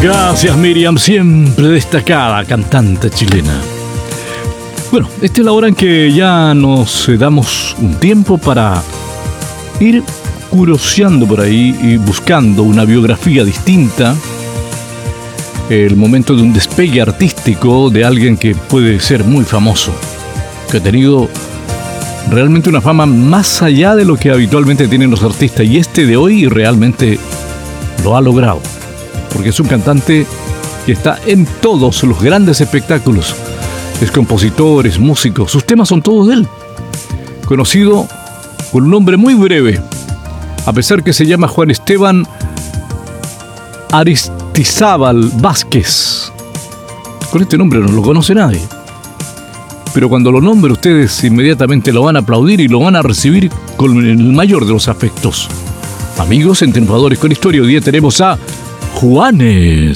Gracias, Miriam, siempre destacada cantante chilena. Bueno, esta es la hora en que ya nos damos un tiempo para ir curioseando por ahí y buscando una biografía distinta. El momento de un despegue artístico de alguien que puede ser muy famoso, que ha tenido realmente una fama más allá de lo que habitualmente tienen los artistas, y este de hoy realmente lo ha logrado, porque es un cantante que está en todos los grandes espectáculos. Es compositor, es músico, sus temas son todos de él. Conocido con un nombre muy breve, a pesar que se llama Juan Esteban Aristizábal Vázquez. Con este nombre no lo conoce nadie, pero cuando lo nombre ustedes inmediatamente lo van a aplaudir y lo van a recibir con el mayor de los afectos. Amigos, en Triunfadores con Historia, hoy día tenemos a Juanes.